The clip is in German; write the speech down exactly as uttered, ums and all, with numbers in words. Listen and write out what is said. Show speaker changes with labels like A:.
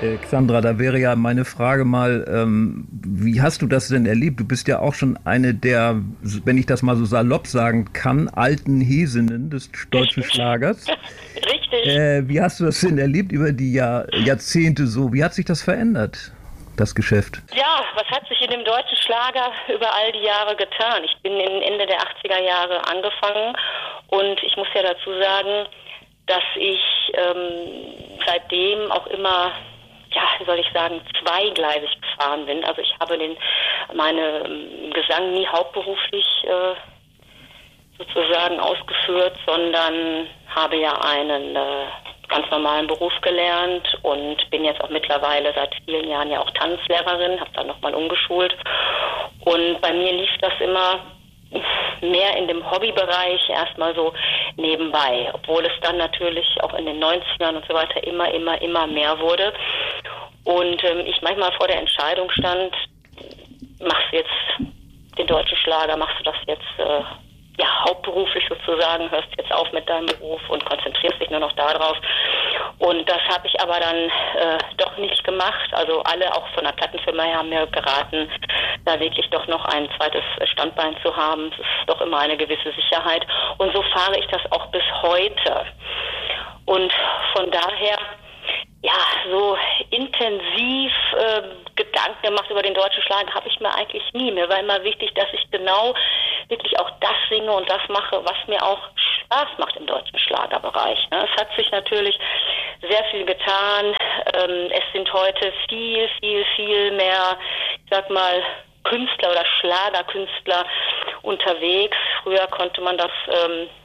A: Äh, Xandra, da wäre ja meine Frage mal, ähm, wie hast du das denn erlebt? Du bist ja auch schon eine der, wenn ich das mal so salopp sagen kann, alten Häsinnen des deutschen
B: Richtig.
A: Schlagers.
B: Richtig.
A: Äh, wie hast du das denn erlebt über die Jahr, Jahrzehnte so? Wie hat sich das verändert, das Geschäft?
B: Ja, was hat sich in dem deutschen Schlager über all die Jahre getan? Ich bin in Ende der achtziger Jahre angefangen und ich muss ja dazu sagen, dass ich ähm, seitdem auch immer, ja, wie soll ich sagen, zweigleisig gefahren bin. Also ich habe den meine ähm, Gesang nie hauptberuflich äh, sozusagen ausgeführt, sondern habe ja einen äh, ganz normalen Beruf gelernt und bin jetzt auch mittlerweile seit vielen Jahren ja auch Tanzlehrerin, habe dann nochmal umgeschult. Und bei mir lief das immer mehr in dem Hobbybereich erstmal so nebenbei, obwohl es dann natürlich auch in den neunzigern und so weiter immer, immer, immer mehr wurde. Und ähm, ich manchmal vor der Entscheidung stand, machst du jetzt den deutschen Schlager, machst du das jetzt äh, ja, hauptberuflich sozusagen, hörst jetzt auf mit deinem Beruf und konzentrierst dich nur noch darauf. Und das habe ich aber dann äh, doch nicht gemacht. Also alle, auch von der Plattenfirma her, haben mir geraten, da wirklich doch noch ein zweites Standbein zu haben. Das ist doch immer eine gewisse Sicherheit. Und so fahre ich das auch bis heute. Und von daher, ja, so intensiv äh, Gedanken gemacht über den deutschen Schlager habe ich mir eigentlich nie. Mir war immer wichtig, dass ich genau wirklich auch das singe und das mache, was mir auch Spaß macht im deutschen Schlagerbereich. Ne? Es hat sich natürlich sehr viel getan. Ähm, es sind heute viel, viel, viel mehr, ich sag mal, Künstler oder Schlagerkünstler unterwegs. Früher konnte man das ähm,